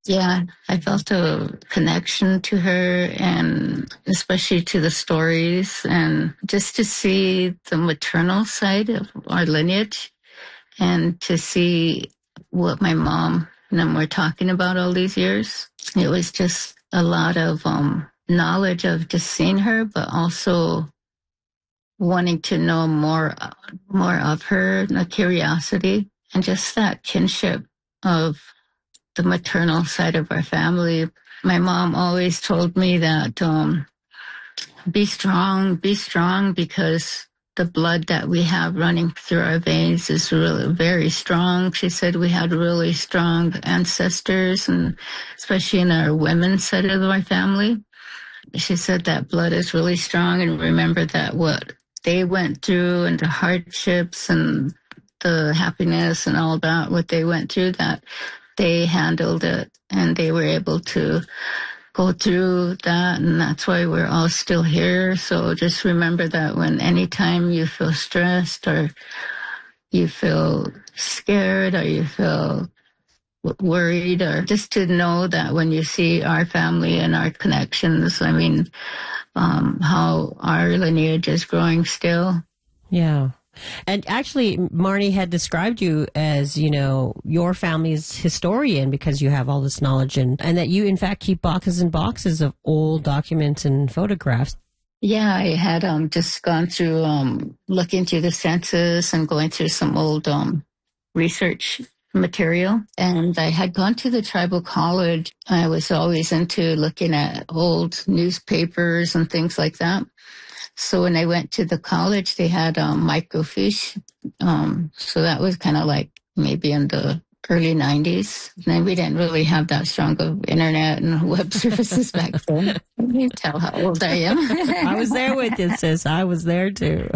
Yeah, I felt a connection to her and especially to the stories and just to see the maternal side of our lineage and to see what my mom and them were talking about all these years. It was just a lot of knowledge of just seeing her, but also wanting to know more of her, the curiosity and just that kinship of the maternal side of our family. My mom always told me that be strong because the blood that we have running through our veins is really very strong. She said we had really strong ancestors, and especially in our women's side of our family. She said that blood is really strong, and remember that what they went through and the hardships and the happiness and all that, what they went through, that they handled it and they were able to go through that, and that's why we're all still here. So just remember that when anytime you feel stressed or you feel scared or you feel worried, or just to know that when you see our family and our connections, I mean, how our lineage is growing still. Yeah. And actually, Marnie had described you as, you know, your family's historian because you have all this knowledge and that you, in fact, keep boxes and boxes of old documents and photographs. Yeah, I had just gone through looking through the census and going through some old research material. And I had gone to the tribal college. I was always into looking at old newspapers and things like that. So when I went to the college, they had microfiche. So that was kind of like maybe in the early 90s. And we didn't really have that strong of internet and web services back then. You can tell how old I am. I was there with you, sis. I was there too.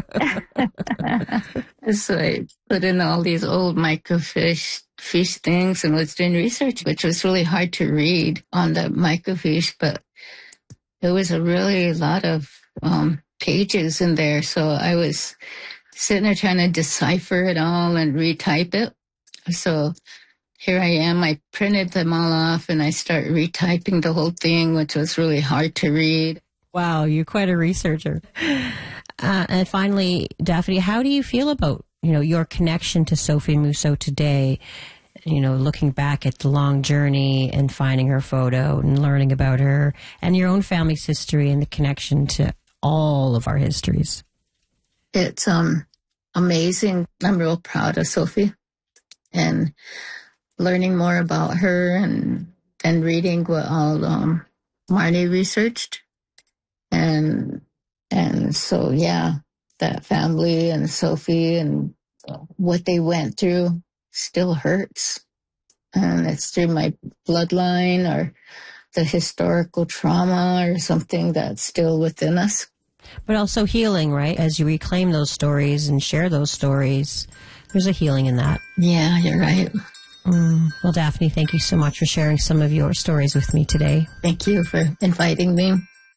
So I put in all these old microfiche things and was doing research, which was really hard to read on the microfiche, but it was a really lot of pages in there. So I was sitting there trying to decipher it all and retype it. So here I am. I printed them all off and I start retyping the whole thing, which was really hard to read. Wow, you're quite a researcher. And finally, Daphne, how do you feel about, you know, your connection to Sophie Mousseau today? You know, looking back at the long journey and finding her photo and learning about her and your own family's history and the connection to all of our histories. It's amazing. I'm real proud of Sophie and learning more about her and then reading what all Marnie researched. And so, yeah, that family and Sophie and what they went through still hurts. And it's through my bloodline or the historical trauma or something that's still within us. But also healing, right? As you reclaim those stories and share those stories, there's a healing in that. Yeah, you're right. Well, Daphne, thank you so much for sharing some of your stories with me today. Thank you for inviting me.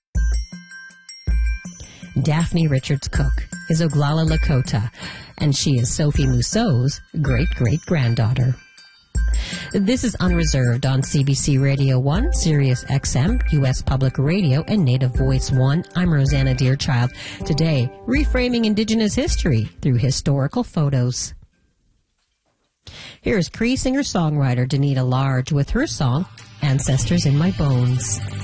Daphne Richards Cook is Oglala Lakota, and she is Sophie Mousseau's great-great-granddaughter. This is Unreserved on CBC Radio 1, Sirius XM, U.S. Public Radio, and Native Voice 1. I'm Rosanna Deerchild. Today, reframing Indigenous history through historical photos. Here is Cree singer-songwriter Danita Large with her song, Ancestors in My Bones.